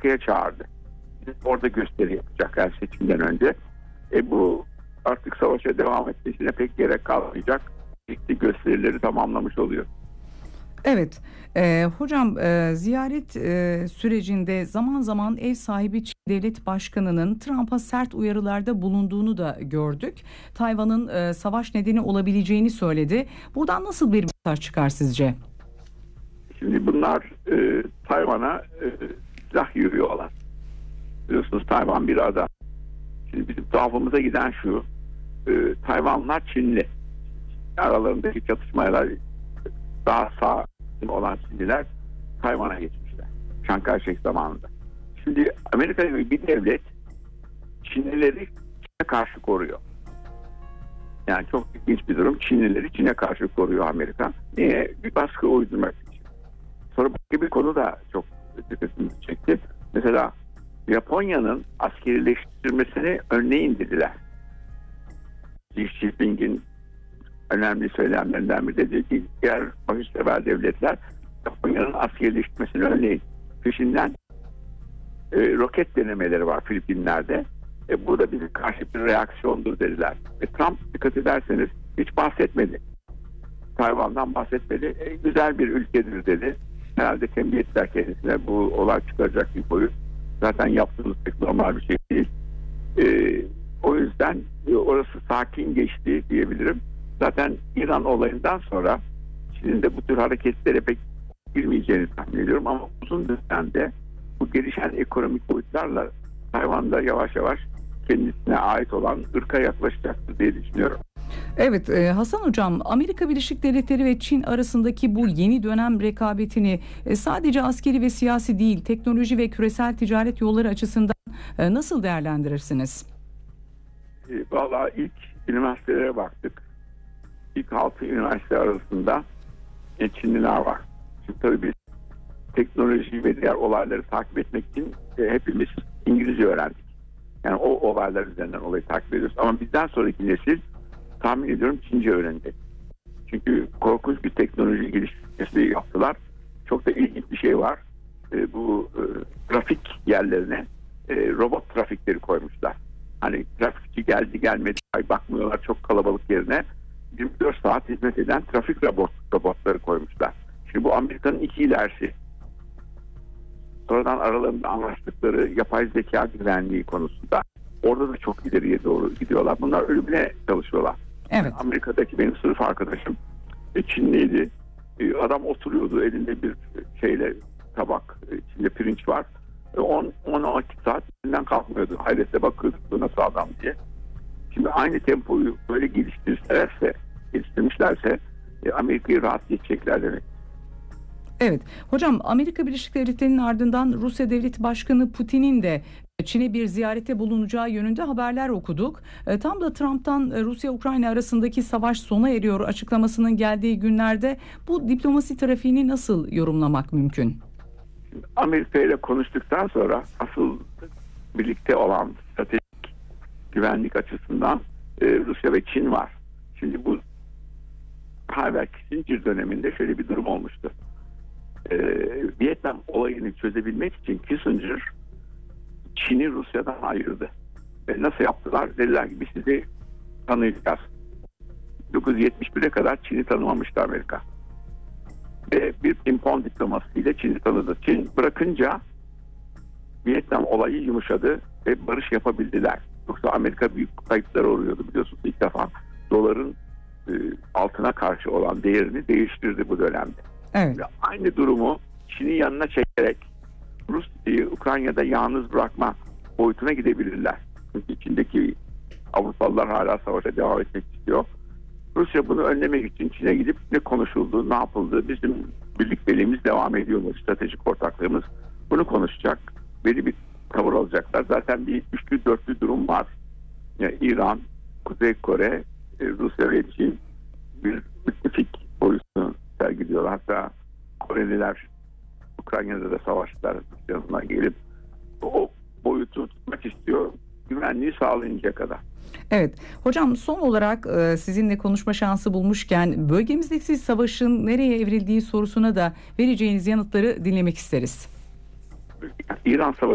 Amerika'ya çağırdı. Orada gösteri yapacaklar seçimden önce. Bu artık savaşa devam etmesine pek gerek kalmayacak. Çeşitli gösterileri tamamlamış oluyor. Evet, hocam ziyaret sürecinde zaman zaman ev sahibi Çin Devlet Başkanı'nın Trump'a sert uyarılarda bulunduğunu da gördük. Tayvan'ın savaş nedeni olabileceğini söyledi. Buradan nasıl bir mesaj çıkar sizce? Şimdi bunlar Tayvan'a silah yürüyorlar. Biliyorsunuz Tayvan bir ada. Şimdi bizim tuhafımıza giden şu, Tayvanlılar Çinli. Aralarındaki çatışmalar daha sağ olan Çinliler Tayvan'a geçmişler. Chiang Kai-shek zamanında. Şimdi Amerika gibi bir devlet Çinlileri Çin'e karşı koruyor. Yani çok ilginç bir durum. Çinlileri Çin'e karşı koruyor Amerika. Niye? Bir baskı uydurmak için. Sonra başka bir konu da çok dikkatimi çekti. Mesela Japonya'nın askerileştirmesini önleyin dediler. Xi Jinping'in önemli söylemlerinden biri dedi ki diğer barışsever devletler Japonya'nın askerileştirmesini önleyin. Peşinden roket denemeleri var Filipinler'de. Bu da bize karşı bir reaksiyondur dediler. Trump dikkat ederseniz hiç bahsetmedi. Tayvan'dan bahsetmedi. Güzel bir ülkedir dedi. Herhalde tembih ettiler kendisine, bu olay çıkaracak bir boyut. Zaten yaptığımız pek normal bir şey değil. O yüzden orası sakin geçti diyebilirim. Zaten İran olayından sonra Çin'in de bu tür hareketlere pek girmeyeceğini tahmin ediyorum ama uzun dönemde bu gelişen ekonomik boyutlarla Tayvan'da yavaş yavaş kendisine ait olan ırka yaklaşacaktır diye düşünüyorum. Evet Hasan Hocam, Amerika Birleşik Devletleri ve Çin arasındaki bu yeni dönem rekabetini sadece askeri ve siyasi değil, teknoloji ve küresel ticaret yolları açısından nasıl değerlendirirsiniz? Vallahi ilk üniversitelere baktık. İlk 6 üniversite arasında Çinliler var. Şimdi tabii biz teknoloji ve diğer olayları takip etmek için hepimiz İngilizce öğrendik. Yani o olaylar üzerinden olayı takip ediyoruz. Ama bizden sonraki nesil tahmin ediyorum Çince öğrenecek. Çünkü korkunç bir teknoloji geliştirmesi yaptılar. Çok da ilginç bir şey var. Bu trafik yerlerine robot trafikleri koymuşlar. Hani trafikçi geldi gelmedi bakmıyorlar, çok kalabalık yerine 24 saat hizmet eden trafik robotları koymuşlar. Şimdi bu Amerika'nın iki ilerisi. Sonradan aralarında anlaştıkları yapay zeka güvenliği konusunda orada da çok ileriye doğru gidiyorlar. Bunlar ölümüne çalışıyorlar. Evet. Amerika'daki benim sınıf arkadaşım Çinliydi. Adam oturuyordu elinde bir şeyle, tabak, içinde pirinç var. 10-12 saat elinden kalkmıyordu. Hayretle bakıyorduk bu nasıl adam diye. Şimdi aynı tempoyu böyle geliştirmişlerse Amerika'yı rahat geçecekler demek. Evet. Hocam, Amerika Birleşik Devletleri'nin ardından Rusya Devlet Başkanı Putin'in de Çin'e bir ziyarete bulunacağı yönünde haberler okuduk. Tam da Trump'tan Rusya-Ukrayna arasındaki savaş sona eriyor açıklamasının geldiği günlerde bu diplomasi trafiğini nasıl yorumlamak mümkün? Amerika ile konuştuktan sonra asıl birlikte olan stratejik güvenlik açısından Rusya ve Çin var. Şimdi bu Harvard Kissinger döneminde şöyle bir durum olmuştu. Vietnam olayını çözebilmek için Kissinger Çin'i Rusya'dan ayırdı. Ve nasıl yaptılar? Dediler ki biz sizi tanıyacağız. 1971'e kadar Çin'i tanımamıştı Amerika. Ve bir pimpon diplomasıyla Çin'i tanıdı. Çin bırakınca Vietnam olayı yumuşadı ve barış yapabildiler. Yoksa Amerika büyük kayıplara uğruyordu, biliyorsunuz. İlk defa doların altına karşı olan değerini değiştirdi bu dönemde. Evet. Ve aynı durumu Çin'in yanına çekerek Rusya'yı Ukrayna'da yalnız bırakma boyutuna gidebilirler. Çünkü içindeki Avrupalılar hala savaşa devam etmek istiyor. Rusya bunu önlemek için Çin'e gidip ne konuşuldu, ne yapıldı, bizim birlikteliğimiz devam ediyor mu, stratejik ortaklığımız, bunu konuşacak. Belli bir tavır alacaklar. Zaten bir üçlü dörtlü durum var. Yani İran, Kuzey Kore, Rusya ve Çin bir müttefik boyutunu sergiliyor. Hatta Koreliler Ukrayna'da da savaştılar, yanına gelip o boyutu tutmak istiyor, güvenliği sağlayıncaya kadar. Evet. Hocam, son olarak sizinle konuşma şansı bulmuşken bölgemizdeki savaşın nereye evrildiği sorusuna da vereceğiniz yanıtları dinlemek isteriz. İran Savaşı